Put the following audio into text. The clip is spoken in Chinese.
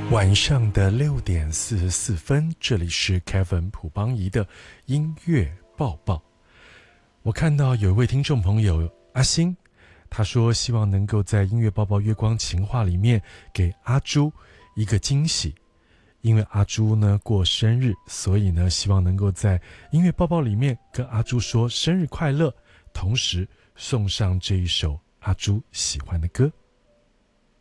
晚上的6:44，这里是 Kevin 朴邦仪的音乐报报。我看到有一位听众朋友阿星，他说希望能够在音乐报报月光情话里面给阿朱一个惊喜，因为阿朱呢过生日，所以呢希望能够在音乐报报里面跟阿朱说生日快乐，同时送上这一首阿朱喜欢的歌。